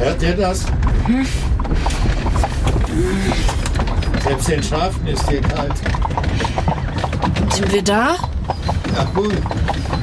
Hört ihr das? Selbst den Schafen ist hier kalt. Sind wir da? Ja, cool.